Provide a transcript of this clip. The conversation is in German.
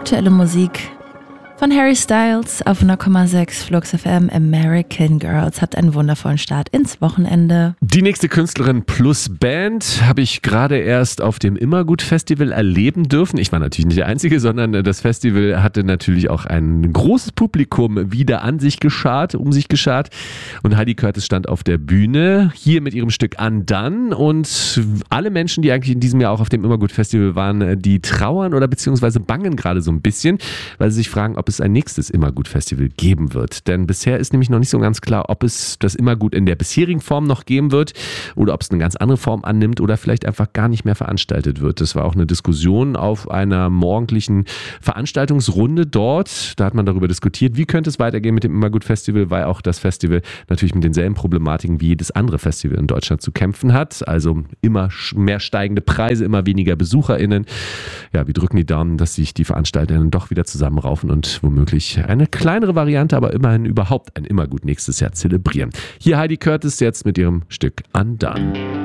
Aktuelle Musik von Harry Styles auf 100,6 Flux FM. American Girls. Habt einen wundervollen Start ins Wochenende. Die nächste Künstlerin plus Band habe ich gerade erst auf dem Immergut-Festival erleben dürfen. Ich war natürlich nicht der Einzige, sondern das Festival hatte natürlich auch ein großes Publikum wieder um sich geschart. Und Heidi Curtis stand auf der Bühne, hier mit ihrem Stück Undone. Und alle Menschen, die eigentlich in diesem Jahr auch auf dem Immergut-Festival waren, die trauern oder beziehungsweise bangen gerade so ein bisschen, weil sie sich fragen, ob es ein nächstes Immergut-Festival geben wird. Denn bisher ist nämlich noch nicht so ganz klar, ob es das Immergut in der bisherigen Form noch geben wird oder ob es eine ganz andere Form annimmt oder vielleicht einfach gar nicht mehr veranstaltet wird. Das war auch eine Diskussion auf einer morgendlichen Veranstaltungsrunde dort. Da hat man darüber diskutiert, wie könnte es weitergehen mit dem Immergut-Festival, weil auch das Festival natürlich mit denselben Problematiken wie jedes andere Festival in Deutschland zu kämpfen hat. Also immer mehr steigende Preise, immer weniger BesucherInnen. Ja, wir drücken die Daumen, dass sich die VeranstalterInnen doch wieder zusammenraufen und womöglich eine kleinere Variante, aber immerhin überhaupt ein Immergut nächstes Jahr zelebrieren. Hier Heidi Curtis jetzt mit ihrem Stück Undone.